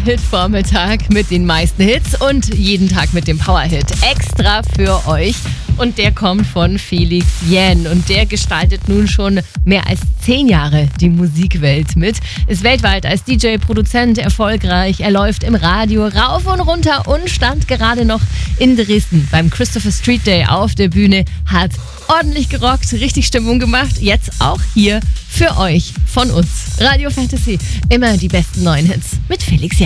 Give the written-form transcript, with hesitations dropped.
Hit-Vormittag mit den meisten Hits und jeden Tag mit dem Power-Hit extra für euch. Und der kommt von Felix Jähn und der gestaltet nun schon mehr als 10 Jahre die Musikwelt mit. Ist weltweit als DJ, Produzent erfolgreich. Er läuft im Radio rauf und runter und stand gerade noch in Dresden beim Christopher Street Day auf der Bühne. Hat ordentlich gerockt, richtig Stimmung gemacht. Jetzt auch hier für euch von uns. Radio Fantasy, immer die besten neuen Hits mit Felix Jähn.